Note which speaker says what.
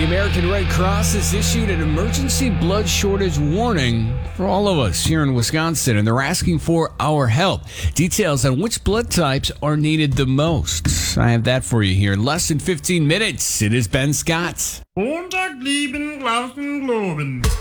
Speaker 1: The American Red Cross has issued an emergency blood shortage warning for all of us here in Wisconsin, and they're asking for our help. Details on which blood types are needed the most. I have that for you here in less than 15 minutes. It is Ben Scott.
Speaker 2: Montag, lieben Glauben, Globen.